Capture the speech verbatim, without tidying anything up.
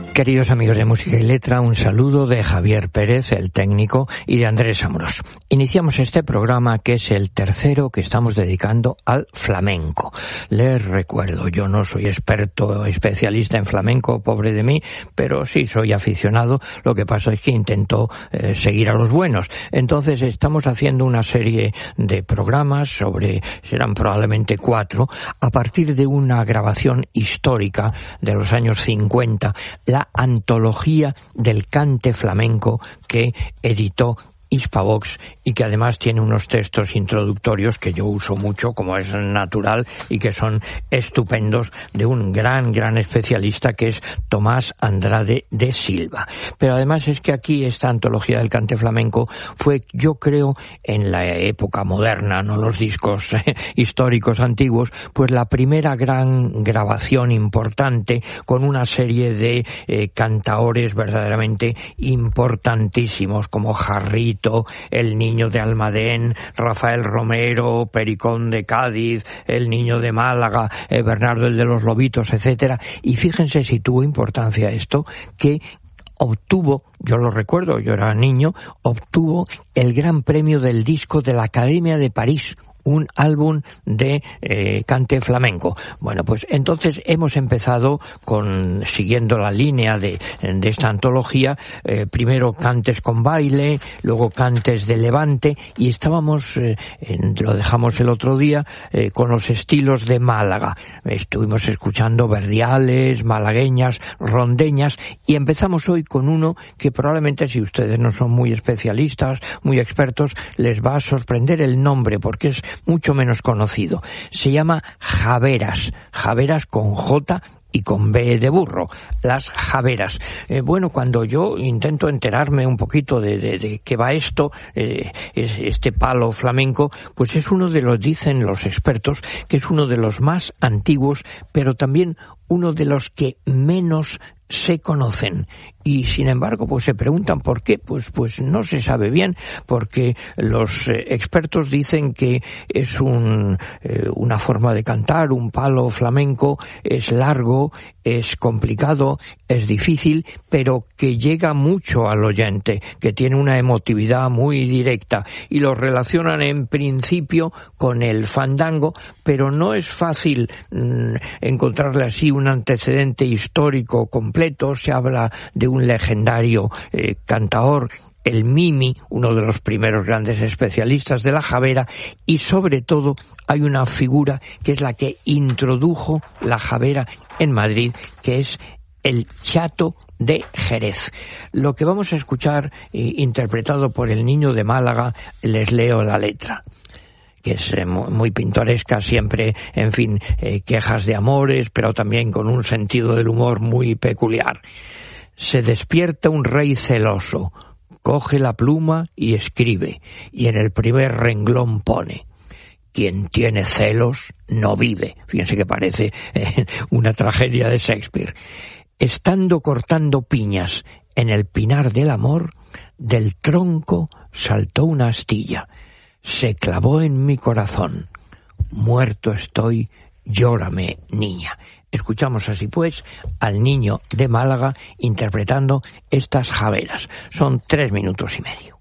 Queridos amigos de Música y Letra, un saludo de Javier Pérez, el técnico, y de Andrés Amorós. Iniciamos este programa, que es el tercero que estamos dedicando al flamenco. Les recuerdo, yo no soy experto o especialista en flamenco, pobre de mí, pero sí soy aficionado. Lo que pasa es que intento eh, seguir a los buenos. Entonces estamos haciendo una serie de programas sobre, serán probablemente cuatro, a partir de una grabación histórica de los años cincuenta, la antología del cante flamenco que editó Hispavox y que además tiene unos textos introductorios que yo uso mucho, como es natural, y que son estupendos, de un gran, gran especialista que es Tomás Andrade de Silva. Pero además es que aquí esta antología del cante flamenco fue, yo creo, en la época moderna, no los discos eh, históricos antiguos, pues la primera gran grabación importante con una serie de eh, cantaores verdaderamente importantísimos como Jarrito, el Niño de Almadén, Rafael Romero, Pericón de Cádiz, el Niño de Málaga, eh, Bernardo el de los Lobitos, etcétera. Y fíjense si tuvo importancia esto, que obtuvo, yo lo recuerdo, yo era niño, obtuvo el gran premio del disco de la Academia de París, un álbum de eh, cante flamenco. Bueno, pues entonces hemos empezado con, siguiendo la línea de, de esta antología, eh, primero cantes con baile, luego cantes de levante, y estábamos, eh, en, lo dejamos el otro día, eh, con los estilos de Málaga. Estuvimos escuchando verdiales, malagueñas, rondeñas, y empezamos hoy con uno que probablemente, si ustedes no son muy especialistas, muy expertos, les va a sorprender el nombre, porque es mucho menos conocido. Se llama Javeras, Javeras con J y con B de burro, las Javeras. Eh, bueno, cuando yo intento enterarme un poquito de, de, de qué va esto, eh, es, este palo flamenco, pues es uno de los, dicen los expertos, que es uno de los más antiguos, pero también uno de los que menos se conocen. Y sin embargo, pues se preguntan por qué. Pues pues no se sabe bien, porque los eh, expertos dicen que es un eh, una forma de cantar, un palo flamenco, es largo, es complicado, es difícil, pero que llega mucho al oyente, que tiene una emotividad muy directa, y lo relacionan en principio con el fandango, pero no es fácil mmm, encontrarle así un antecedente histórico completo. Se habla de un legendario eh, cantaor, el Mimi, uno de los primeros grandes especialistas de la javera, y sobre todo hay una figura que es la que introdujo la javera en Madrid, que es el Chato de Jerez. Lo que vamos a escuchar, eh, interpretado por el Niño de Málaga, les leo la letra, que es eh, muy pintoresca, siempre, en fin, eh, quejas de amores, pero también con un sentido del humor muy peculiar. Se despierta un rey celoso, coge la pluma y escribe, y en el primer renglón pone: quien tiene celos no vive. Fíjense que parece eh, una tragedia de Shakespeare. Estando cortando piñas en el pinar del amor, del tronco saltó una astilla, se clavó en mi corazón. Muerto estoy, llórame, niña. Escuchamos así pues al Niño de Málaga interpretando estas javeras. Son tres minutos y medio.